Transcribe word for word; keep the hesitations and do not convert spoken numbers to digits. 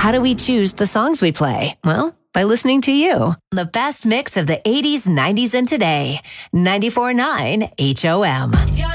How do we choose the songs we play? Well, by listening to you. The best mix of the eighties, nineties, and today. ninety-four point nine H O M.